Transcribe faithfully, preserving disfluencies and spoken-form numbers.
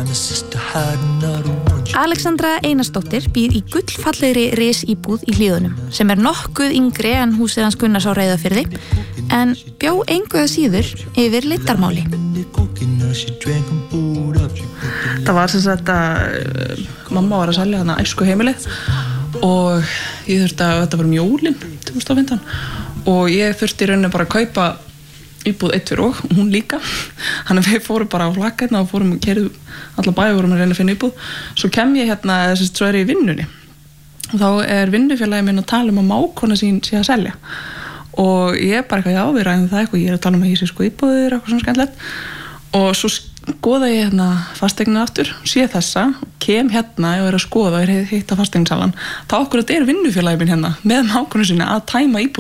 Alexandra Einarsdóttir býr í gullfallegri risíbúð í Hlíðunum sem er nokkuð yngri en húsið hans Gunnars á Reyðarfirði en bjó engu að síður yfir litarmáli. Það var sem sagt að mamma var að selja þarna æsku heimilið og ég þurfti að þetta var um jólin tvö þúsund og fimmtán og ég þurfti í rauninni bara að kaupa íbúð eitt fyrir og hún líka þannig að við fórum bara á flakkarna og fórum og keyrðum alla bæi og vorum að reyna að finna íbúð svo kem ég hérna, þess að svo er ég í vinnunni og þá er vinnufélagi minn að tala um að mákona sín sé að selja og ég bara eitthvað já, við ræðum það eitthvað ég er að tala um að ég sé sko íbúðir eitthvað svona skemmtilegt og svo skoða ég hérna fasteignina aftur, sé þessa kem hérna og er að skoða og er hitta fasteignasalan þá okkur þetta er vinnufélagi minn hérna með mákonu sína að tæma íbúð